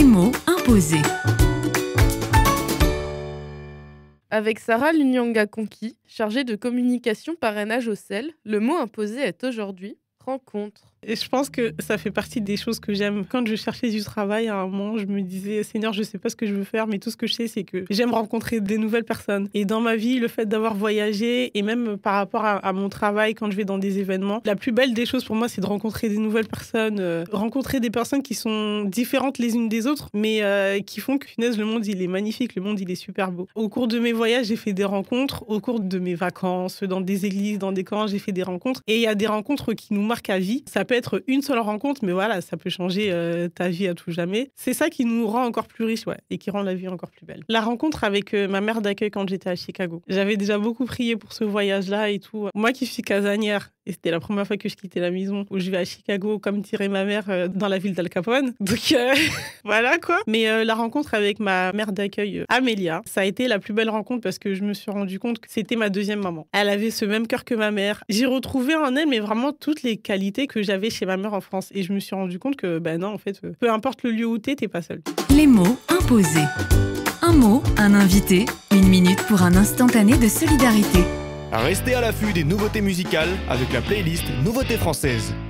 mots imposés. Avec Sarah Lunyanga Conki, chargée de communication parrainage au CEL, le mot imposé est aujourd'hui rencontre. Et je pense que ça fait partie des choses que j'aime. Quand je cherchais du travail, à un moment, je me disais, Seigneur, je sais pas ce que je veux faire, mais tout ce que je sais, c'est que j'aime rencontrer des nouvelles personnes. Et dans ma vie, le fait d'avoir voyagé, et même par rapport à mon travail, quand je vais dans des événements, la plus belle des choses pour moi, c'est de rencontrer des nouvelles personnes, rencontrer des personnes qui sont différentes les unes des autres, mais qui font que, punaise, le monde, il est magnifique, le monde, il est super beau. Au cours de mes voyages, j'ai fait des rencontres. Au cours de mes vacances, dans des églises, dans des camps, j'ai fait des rencontres. Et il y a des rencontres qui nous marquent à vie. Ça peut être une seule rencontre, mais voilà, ça peut changer ta vie à tout jamais. C'est ça qui nous rend encore plus riches, ouais, et qui rend la vie encore plus belle. La rencontre avec ma mère d'accueil quand j'étais à Chicago. J'avais déjà beaucoup prié pour ce voyage-là et tout. Moi qui suis casanière, et c'était la première fois que je quittais la maison, où je vais à Chicago, comme dirait ma mère, dans la ville d'Al Capone. Donc voilà quoi. Mais la rencontre avec ma mère d'accueil, Amélia, ça a été la plus belle rencontre parce que je me suis rendu compte que c'était ma deuxième maman. Elle avait ce même cœur que ma mère. J'ai retrouvé en elle, mais vraiment toutes les qualités que j'avais chez ma mère en France. Et je me suis rendu compte que, non, en fait, peu importe le lieu où t'es pas seul. Les mots imposés. Un mot, un invité, 1 minute pour un instantané de solidarité. Restez à l'affût des nouveautés musicales avec la playlist Nouveautés françaises.